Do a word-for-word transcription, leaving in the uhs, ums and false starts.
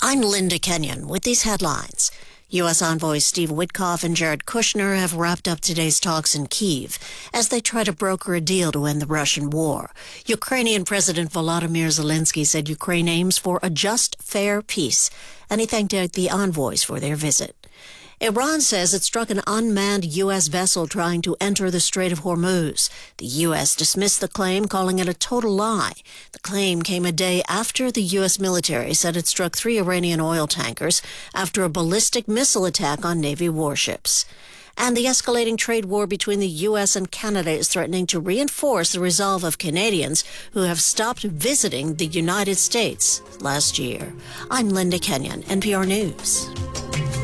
I'm Linda Kenyon with these headlines. U S envoys Steve Witkoff and Jared Kushner have wrapped up today's talks in Kyiv as they try to broker a deal to end the Russian war. Ukrainian President Volodymyr Zelensky said Ukraine aims for a just, fair peace, and he thanked the envoys for their visit. Iran says it struck an unmanned U S vessel trying to enter the Strait of Hormuz. The U S dismissed the claim, calling it a total lie. The claim came a day after the U S military said it struck three Iranian oil tankers after a ballistic missile attack on Navy warships. And the escalating trade war between the U S and Canada is threatening to reinforce the resolve of Canadians who have stopped visiting the United States last year. I'm Linda Kenyon, N P R News.